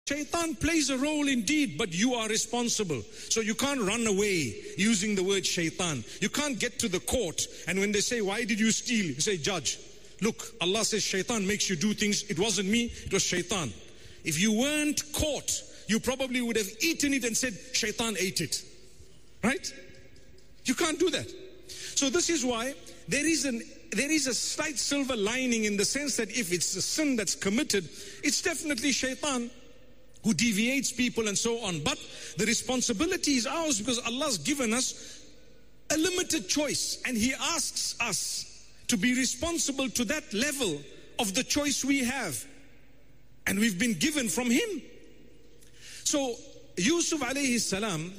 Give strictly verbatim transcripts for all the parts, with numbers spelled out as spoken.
Shaitan plays a role indeed, but you are responsible. So you can't run away using the word shaitan. You can't get to the court and when they say, why did you steal? You say, judge, look, Allah says shaitan makes you do things. It wasn't me, it was shaitan. If you weren't caught, you probably would have eaten it and said, shaitan ate it. Right? You can't do that. So this is why there is an there is a slight silver lining in the sense that if it's a sin that's committed, it's definitely shaitan who deviates people and so on. But the responsibility is ours because Allah's given us a limited choice and He asks us to be responsible to that level of the choice we have. And we've been given from Him. So Yusuf alayhi salam,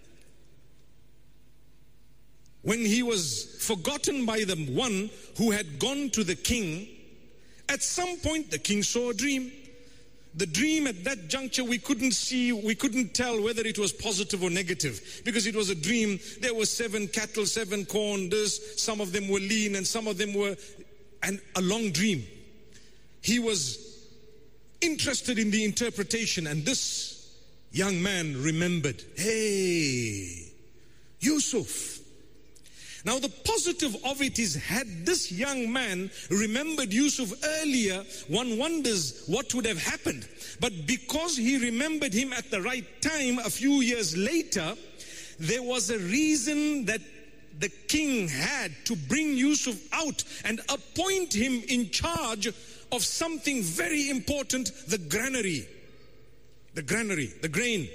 when he was forgotten by the one who had gone to the king, at some point the king saw a dream. The dream at that juncture we couldn't see, we couldn't tell whether it was positive or negative because it was a dream. There were seven cattle, seven corn, this, some of them were lean and some of them were, and a long dream. He was interested in the interpretation and this young man remembered, hey, Yusuf. Now the positive of it is, had this young man remembered Yusuf earlier, one wonders what would have happened. But because he remembered him at the right time, a few years later, there was a reason that the king had to bring Yusuf out and appoint him in charge of something very important, the granary. The granary, the grain.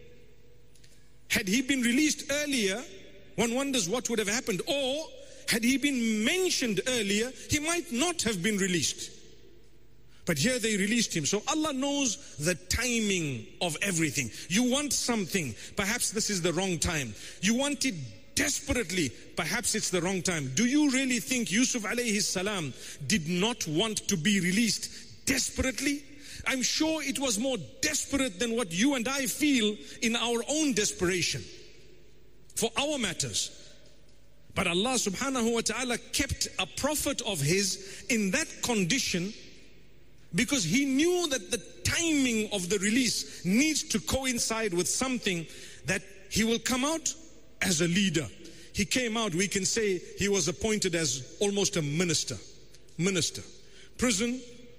Had he been released earlier, one wonders what would have happened. Or, had he been mentioned earlier, he might not have been released. But here they released him. So Allah knows the timing of everything. You want something, perhaps this is the wrong time. You want it desperately, perhaps it's the wrong time. Do you really think Yusuf alayhi salam did not want to be released desperately? I'm sure it was more desperate than what you and I feel in our own desperation for our matters. But Allah subhanahu wa ta'ala kept a prophet of His in that condition because He knew that the timing of the release needs to coincide with something that he will come out as a leader. He came out, we can say he was appointed as almost a minister. Minister. Prison,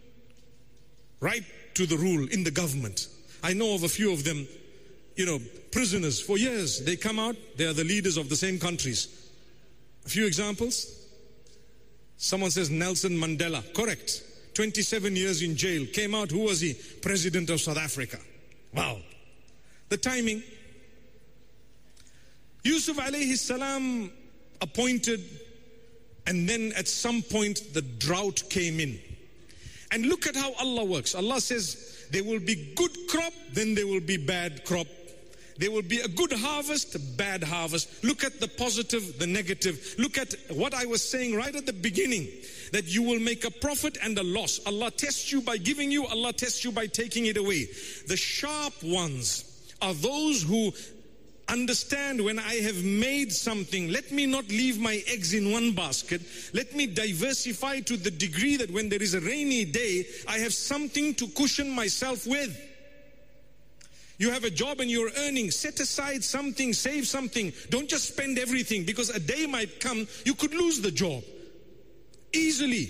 right to the rule in the government. I know of a few of them, you know, prisoners for years. They come out, they are the leaders of the same countries. A few examples. Someone says Nelson Mandela. Correct. twenty-seven years in jail. Came out, who was he? President of South Africa. Wow. The timing. Yusuf alayhi salam appointed, and then at some point the drought came in. And look at how Allah works. Allah says there will be good crop, then there will be bad crop. There will be a good harvest, a bad harvest. Look at the positive, the negative. Look at what I was saying right at the beginning, that you will make a profit and a loss. Allah tests you by giving you, Allah tests you by taking it away. The sharp ones are those who understand, when I have made something, let me not leave my eggs in one basket. Let me diversify to the degree that when there is a rainy day, I have something to cushion myself with. You have a job and you're earning. Set aside something, save something. Don't just spend everything, because a day might come, you could lose the job easily.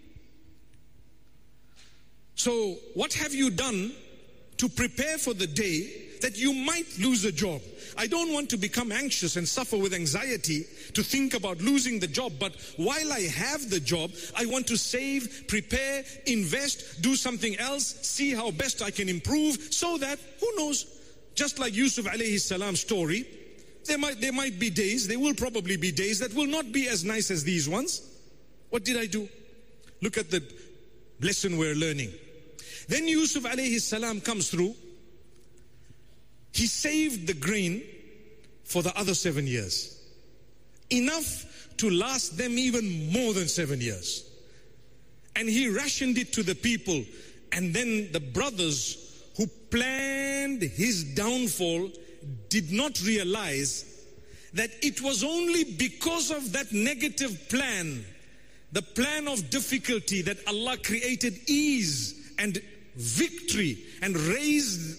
So what have you done to prepare for the day that you might lose a job? I don't want to become anxious and suffer with anxiety to think about losing the job, but while I have the job, I want to save, prepare, invest, do something else, see how best I can improve, so that, who knows, just like Yusuf alayhi salam's story, there might, there might be days, there will probably be days that will not be as nice as these ones. What did I do? Look at the lesson we're learning. Then Yusuf alayhi salam comes through. He saved the grain for the other seven years. Enough to last them even more than seven years. And he rationed it to the people. And then the brothers who planned his downfall did not realize that it was only because of that negative plan, the plan of difficulty, that Allah created ease and victory and raised